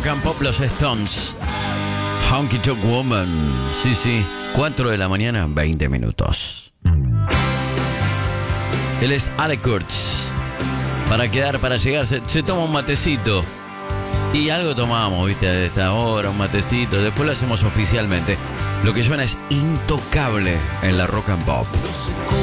and Pop, los Stones. Honky Tonk Woman. Sí, 4 de la mañana, 20 minutos. Él es Alec Kurtz. Para quedar, para llegar, se toma un matecito. Y algo tomamos, viste, a esta hora, un matecito. Después lo hacemos oficialmente. Lo que suena es intocable en la Rock and Pop.